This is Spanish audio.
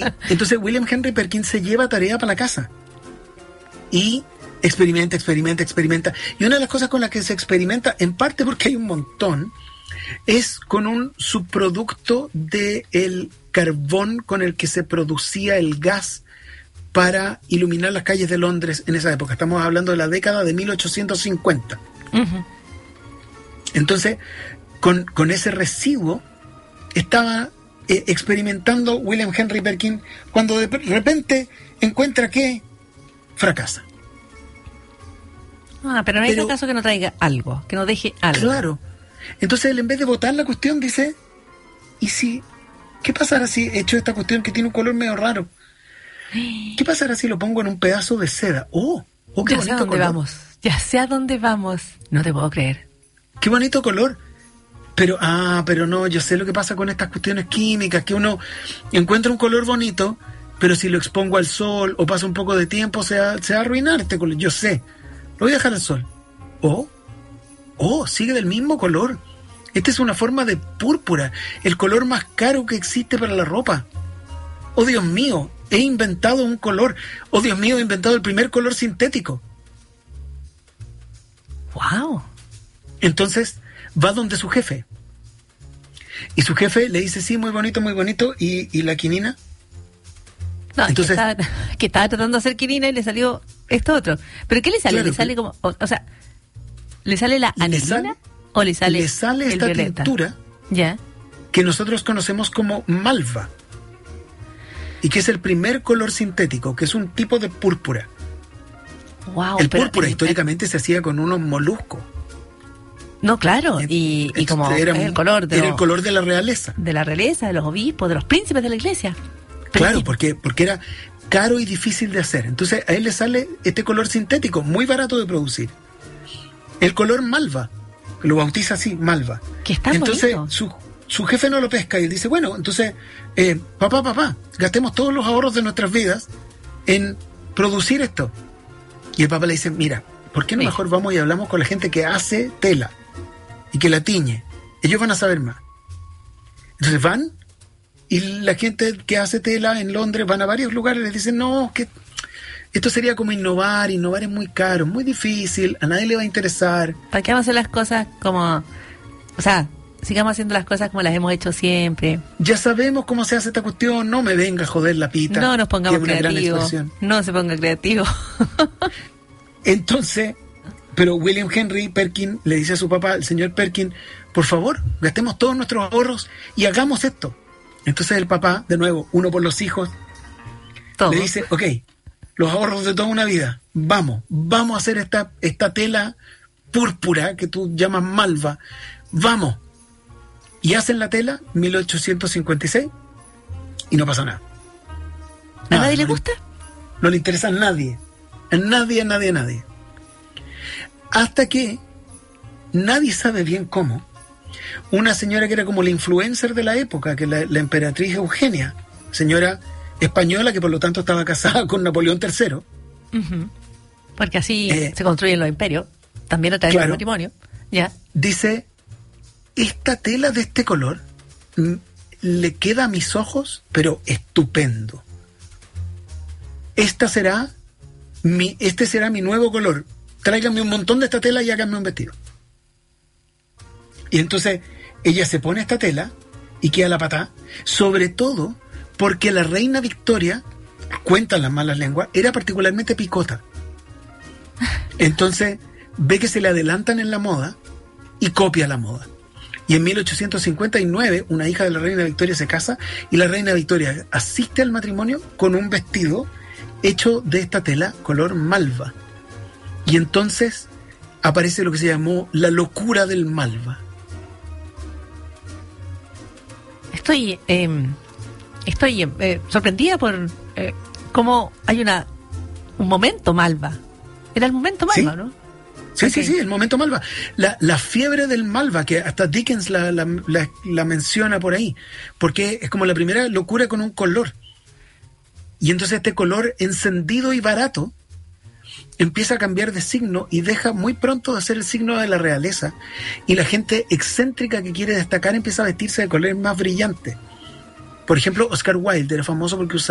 Entonces William Henry Perkins se lleva tarea para la casa y experimenta. Y una de las cosas con las que se experimenta, en parte porque hay un montón, es con un subproducto del carbón con el que se producía el gas para iluminar las calles de Londres en esa época. Estamos hablando de la década de 1850. Uh-huh. Entonces, con ese residuo estaba experimentando William Henry Perkins, cuando de repente encuentra que fracasa. Pero no hay caso que no traiga algo, que no deje algo. Claro. Entonces él, en vez de botar la cuestión, dice, ¿qué pasará si echo esta cuestión que tiene un color medio raro? ¿Qué pasará si lo pongo en un pedazo de seda? Qué ya sé a dónde vamos. Ya sé a dónde vamos. No te puedo creer. Qué bonito color. Pero no, yo sé lo que pasa con estas cuestiones químicas, que uno encuentra un color bonito, pero si lo expongo al sol o pasa un poco de tiempo, se va a arruinar este color. Yo sé. Lo voy a dejar al sol. Sigue del mismo color. Esta es una forma de púrpura, el color más caro que existe para la ropa. Oh, Dios mío, he inventado un color. Oh, Dios mío, he inventado el primer color sintético. ¡Wow! Entonces va donde su jefe. Y su jefe le dice, sí, muy bonito, y la quinina. No, entonces, que estaba tratando de hacer quinina y le salió esto otro. ¿Pero qué le sale? Claro, ¿le sale como, o sea, le sale la anilina o le sale esta violeta? Tintura, ya, que nosotros conocemos como malva, y que es el primer color sintético, que es un tipo de púrpura. Wow, el púrpura históricamente se hacía con unos moluscos. No, claro, y como era el color era el color de la realeza. De la realeza, de los obispos, de los príncipes de la iglesia. Claro, porque era caro y difícil de hacer. Entonces a él le sale este color sintético, muy barato de producir. El color malva, lo bautiza así, malva. Que está entonces bonito. Su jefe no lo pesca y él dice, bueno, entonces, papá, gastemos todos los ahorros de nuestras vidas en producir esto. Y el papá le dice, mira, ¿por qué no mejor vamos y hablamos con la gente que hace tela y que la tiñe? Ellos van a saber más. Entonces van, y la gente que hace tela en Londres van a varios lugares y les dicen, no, que esto sería como innovar es muy caro, muy difícil, a nadie le va a interesar. ¿Para qué vamos a hacer las cosas como, sigamos haciendo las cosas como las hemos hecho siempre? Ya sabemos cómo se hace esta cuestión, no me venga a joder la pita. No nos pongamos creativos, no se ponga creativo. Entonces, pero William Henry Perkins le dice a su papá, el señor Perkins, por favor, gastemos todos nuestros ahorros y hagamos esto. Entonces el papá, de nuevo, uno por los hijos, le dice, ok, los ahorros de toda una vida, vamos a hacer esta tela púrpura que tú llamas malva, vamos. Y hacen la tela, 1856, y no pasa nada. ¿A nadie le gusta? No le interesa a nadie. A nadie. Hasta que nadie sabe bien cómo. Una señora que era como la influencer de la época, que la emperatriz Eugenia, señora española que por lo tanto estaba casada con Napoleón III. Uh-huh. Porque así se construyen los imperios, también a través del matrimonio. Ya. Dice, esta tela de este color le queda a mis ojos, pero estupendo. Este será mi nuevo color. Tráiganme un montón de esta tela y háganme un vestido. Y entonces ella se pone esta tela y queda la patada, sobre todo porque la reina Victoria, cuentan las malas lenguas, era particularmente picota. Entonces ve que se le adelantan en la moda y copia la moda. Y en 1859 una hija de la reina Victoria se casa y la reina Victoria asiste al matrimonio con un vestido hecho de esta tela color malva. Y entonces aparece lo que se llamó la locura del malva. Estoy sorprendida por cómo hay un momento malva. Era el momento malva, ¿sí? ¿No? Sí, okay. Sí, el momento malva. La fiebre del malva, que hasta Dickens la menciona por ahí, porque es como la primera locura con un color. Y entonces este color encendido y barato empieza a cambiar de signo y deja muy pronto de ser el signo de la realeza, y la gente excéntrica que quiere destacar empieza a vestirse de colores más brillantes. Por ejemplo, Oscar Wilde era famoso porque usaba